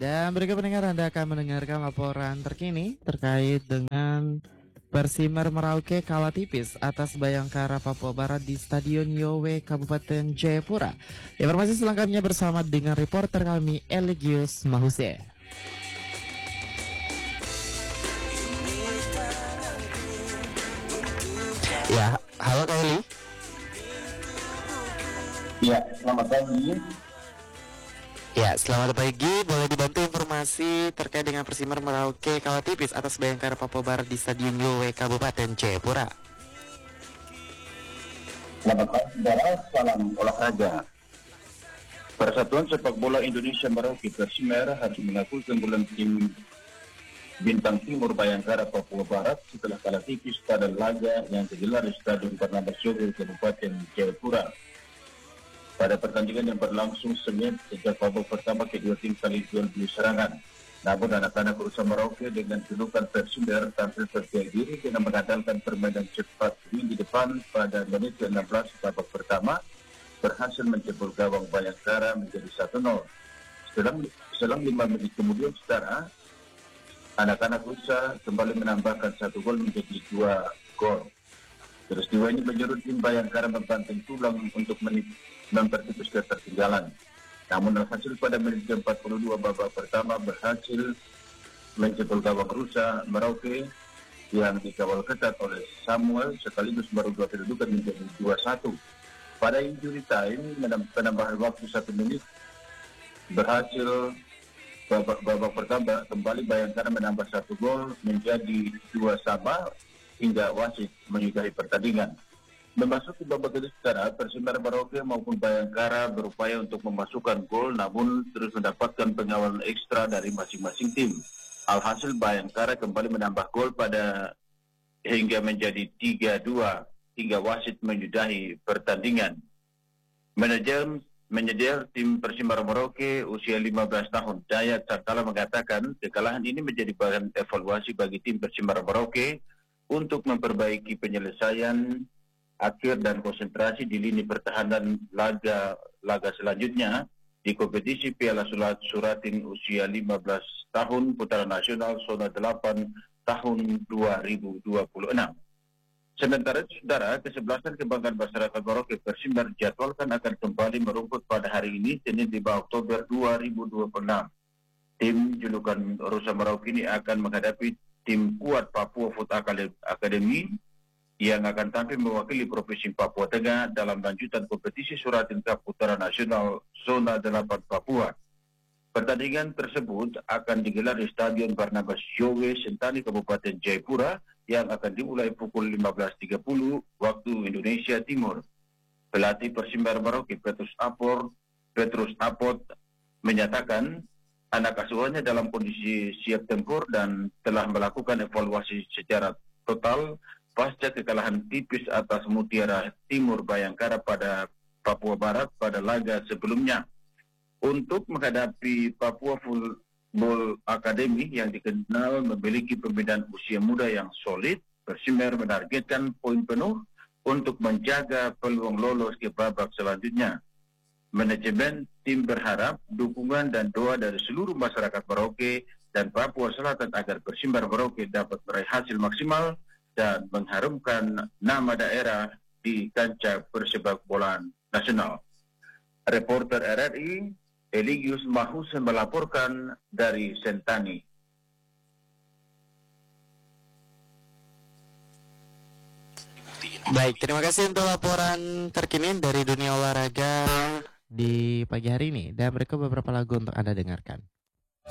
Dan berikut pendengar Anda akan mendengarkan laporan terkini terkait dengan Persimer Merauke kalah tipis atas Bayangkara Papua Barat di Stadion Yowe Kabupaten Jayapura. Informasi selengkapnya bersama dengan reporter kami Eligius Mahuse. Ya, halo Kak Eli. Ya, selamat pagi. Ya, selamat pagi. Boleh dibantu informasi terkait dengan Persimer Merauke kalah tipis atas Bayangkara Papua Barat di Stadion Yowe Kabupaten Jayapura. Selamat pagi, saudara. Salam olahraga. Persatuan Sepak Bola Indonesia Merauke Persimer harus mengakui keunggulan tim Bintang Timur Bayangkara Papua Barat setelah kalah tipis pada laga yang digelar di Stadion Barnabas Yowe Kabupaten Jayapura. Pada pertandingan yang berlangsung sengit sejak babak pertama, kedua tim saling jual beli serangan. Namun anak-anak urusan Merauke dengan julukan Persimer tampil percaya diri dengan mengandalkan permainan cepat di depan pada menit ke-16 babak pertama, berhasil menjebol gawang Bayangkara menjadi 1-0. Selang 5 menit kemudian, saudara, anak-anak usaha kembali menambahkan 1 gol menjadi 2 gol. Peristiwa ini menyuruh tim Bayangkara membanting tulang untuk mempertipis ketertinggalan. Namun hasil pada menit ke-42 babak pertama berhasil menjebol gawang rusa Merauke yang dikawal ketat oleh Samuel sekaligus merubah kedudukan menjadi 2-1. Pada injury time, penambahan waktu 1 menit berhasil babak pertama kembali Bayangkara menambah 1 gol menjadi 2-2 hingga wasit menyudahi pertandingan. Memasuki babak kedua, secara Persimer Merauke maupun Bayangkara berupaya untuk memasukkan gol, namun terus mendapatkan pengawalan ekstra dari masing-masing tim. Alhasil Bayangkara kembali menambah gol pada hingga menjadi 3-2 hingga wasit menyudahi pertandingan. Manajer tim Persimer Merauke usia 15 tahun, Dayat Sartala, mengatakan kekalahan ini menjadi bahan evaluasi bagi tim Persimer Merauke untuk memperbaiki penyelesaian akhir dan konsentrasi di lini pertahanan laga selanjutnya di kompetisi Piala Suratin usia 15 tahun putaran nasional zona 8 tahun 2026. Sementara saudara, kesebelasan kebanggaan masyarakat Merauke Persimer dijadwalkan akan kembali merumput pada hari ini, Senin 5 Oktober 2026. Tim julukan Rusa Merauke ini akan menghadapi tim kuat Papua Food Academy yang akan tampil mewakili Provinsi Papua Tengah dalam lanjutan kompetisi Suratin Cup Putaran Nasional Zona 8 Papua. Pertandingan tersebut akan digelar di Stadion Barnabas Yowe Sentani Kabupaten Jayapura yang akan dimulai pukul 15.30 waktu Indonesia Timur. Pelatih Persimer Merauke Petrus Apot menyatakan anak asuhannya dalam kondisi siap tempur dan telah melakukan evaluasi secara total pasca kekalahan tipis atas Mutiara Timur Bayangkara pada Papua Barat pada laga sebelumnya. Untuk menghadapi Papua Football Academy yang dikenal memiliki pembinaan usia muda yang solid, Persimer menargetkan poin penuh untuk menjaga peluang lolos ke babak selanjutnya. Manajemen tim berharap dukungan dan doa dari seluruh masyarakat Merauke dan Papua Selatan agar Persimer Merauke dapat meraih hasil maksimal dan mengharumkan nama daerah di kancah persepak bolaan nasional. Reporter RRI Eligius Mahuse melaporkan dari Sentani. Baik, terima kasih untuk laporan terkini dari dunia olahraga Di pagi hari ini, dan berikut beberapa lagu untuk Anda dengarkan.